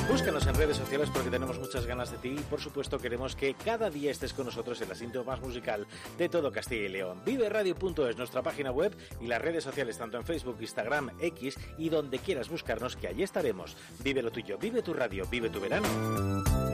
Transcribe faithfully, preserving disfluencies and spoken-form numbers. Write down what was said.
Búscanos en redes sociales porque tenemos muchas ganas de ti y por supuesto queremos que cada día estés con nosotros en la cinta más musical de todo Castilla y León. Vive Radio punto es, nuestra página web y las redes sociales tanto en Facebook, Instagram, X y donde quieras buscarnos que allí estaremos. Vive lo tuyo, vive tu radio, vive tu verano.